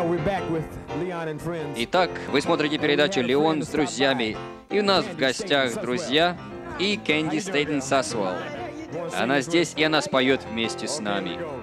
Итак, вы смотрите передачу «Леон с друзьями». И у нас в гостях друзья и Кэнди Стейтон Сасуэлл. Она здесь, и она споет вместе с нами.